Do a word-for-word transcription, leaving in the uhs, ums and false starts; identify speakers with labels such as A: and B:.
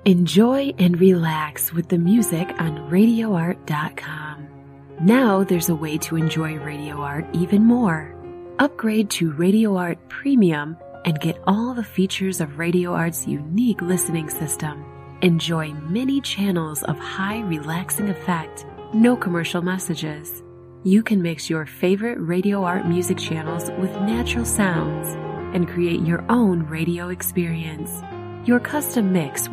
A: Enjoy and relax with the music on radio art dot com. Now there's a way to enjoy Radio Art even more. Upgrade to Radio Art Premium and get all the features of Radio Art's unique listening system. Enjoy many channels of high relaxing effect, no commercial messages. You can mix your favorite Radio Art music channels with natural sounds and create your own radio experience. Your custom mix